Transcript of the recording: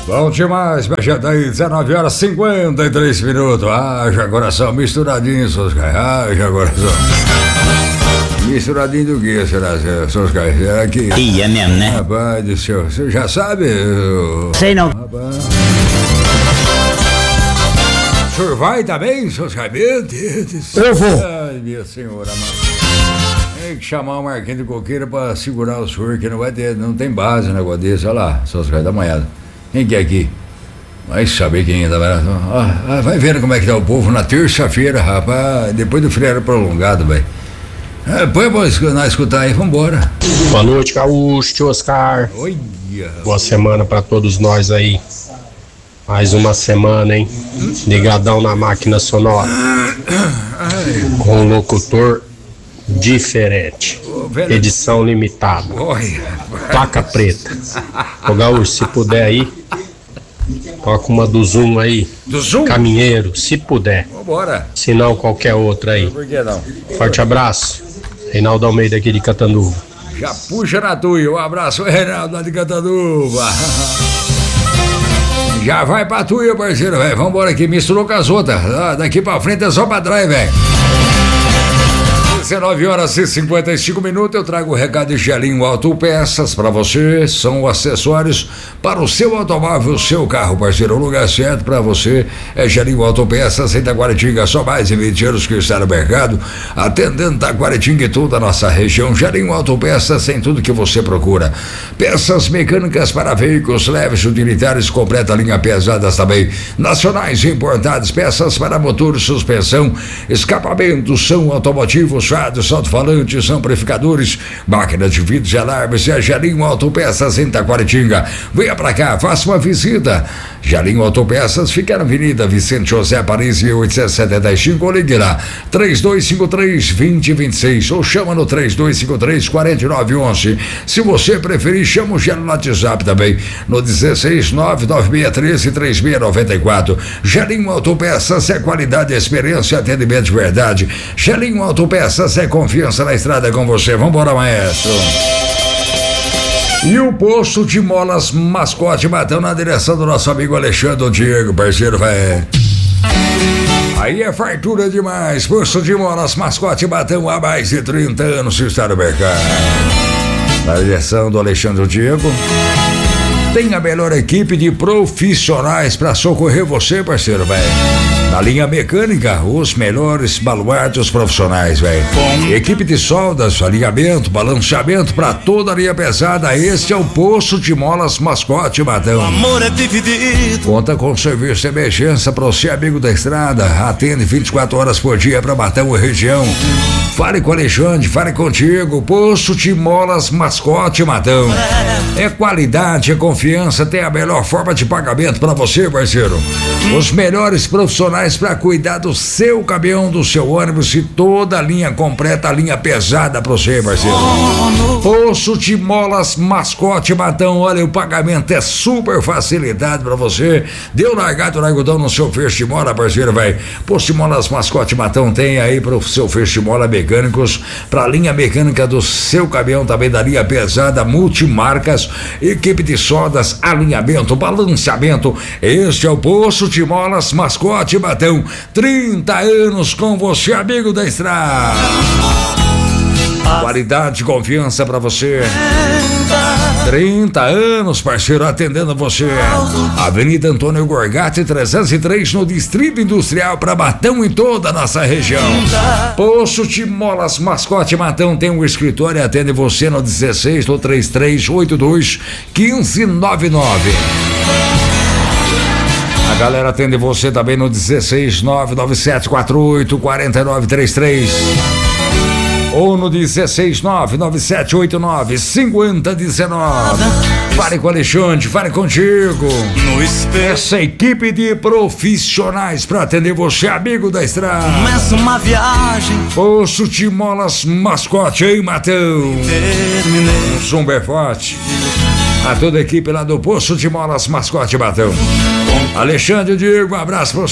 Bom demais, mas já daí 19 horas 53 minutos. Haja coração, misturadinho, seus caras. Haja coração. Misturadinho do que será, seus caras? Será que. Ia mesmo, né? Rapaz do céu, você já sabe? Sei não. Rapaz. O senhor vai também, seus caras? Meu Deus do céu. Eu vou. Ai, minha senhora, mano. Tem que chamar o Marquinhos de Coqueira pra segurar o senhor, que não vai ter, não tem base no negócio desse. Olha lá, seus caras da manhada. Quem que é aqui? Vai saber quem ainda vai. Vai vendo como é que tá o povo na terça-feira, rapaz. Depois do feriado prolongado, velho. Põe pra nós escutar aí, vambora. Boa noite, Gaúcho, Oscar. Olha. Boa semana pra todos nós aí. Mais uma semana, hein? Ligadão na máquina sonora. Com um locutor diferente. Edição limitada. Placa preta. Ô Gaúcho, se puder aí, toca uma do Zoom aí. Do Zoom? Caminheiro, se puder. Vambora. Se não, qualquer outra aí. Por que não? Forte abraço. Reinaldo Almeida aqui de Catanduva. Já puxa na tua. Um abraço, Reinaldo lá de Catanduva. Já vai pra tua, parceiro, velho. Vambora aqui, misturou com as outras. Daqui pra frente é só pra trás, velho. 19 horas e 55 minutos, eu trago o recado de Gelinho Autopeças para você. São acessórios para o seu automóvel, o seu carro, parceiro. O lugar certo para você é Gelinho Autopeças em Taquaritinga. Só mais de 20 anos que está no mercado, atendendo Taquaritinga e toda a nossa região. Gelinho Autopeças tem tudo que você procura. Peças mecânicas para veículos leves, utilitários, completa linha pesadas também. Nacionais e importadas, peças para motor, suspensão, escapamento, som automotivo, alto-falantes, amplificadores, máquinas de vidros e alarmes. É Gelinho Autopeças em Taquaritinga. Venha pra cá, faça uma visita. Gelinho Autopeças fica na Avenida Vicente José Paris 875, ou ligue lá 3253-2026 ou chama no 3253-4911. Se você preferir, chama o Gelo no WhatsApp também no 16996133694. Gelinho Autopeças é qualidade, experiência, atendimento de verdade. Gelinho Autopeças é confiança na estrada com você. Vambora, maestro. E o posto de molas Mascote Matão na direção do nosso amigo Alexandre Diego, parceiro, velho. Aí é fartura demais. Posto de molas Mascote Matão há mais de 30 anos se está no mercado. Na direção do Alexandre Diego. Tem a melhor equipe de profissionais para socorrer você, parceiro, velho. Na linha mecânica, os melhores baluartes profissionais, velho. Equipe de soldas, alinhamento, balanceamento para toda a linha pesada. Este é o posto de molas Mascote Matão. Amor é dividido. Conta com serviço de emergência para você, amigo da estrada. Atende 24 horas por dia para Matão e região. Fale com o Alexandre, fale contigo. Posto de molas Mascote Matão. É qualidade, é confiança, tem a melhor forma de pagamento para você, parceiro. Os melhores profissionais para cuidar do seu caminhão, do seu ônibus e toda a linha completa, a linha pesada para você, parceiro. Posto de molas Mascote Matão. Olha, o pagamento é super facilitado para você. Deu largado no algodão no seu feixe de mola, parceiro, velho. Posto de molas Mascote Matão tem aí para o seu feixe de mola mecânicos, para a linha mecânica do seu caminhão, também da linha pesada, multimarcas, equipe de soldas, alinhamento, balanceamento. Este é o posto de molas Mascote Matão. 30 anos com você, amigo da estrada. Qualidade, confiança pra você. 30 anos, parceiro, atendendo você. Avenida Antônio Gorgatti 303, no Distrito Industrial, para Matão e toda a nossa região. Posto de molas Mascote Matão tem um escritório e atende você no 16 do 3382 1599. A galera atende você também no 16 99748 4933 ou no 16 99789 5019. Fale com o Alexandre, fale contigo. Essa equipe de profissionais para atender você, amigo da estrada. Começa uma viagem. Posto de molas Mascote em Matão. Um zumber forte. A toda a equipe lá do Posto de Molas Mascote Matão. Alexandre Diego, um abraço pra você.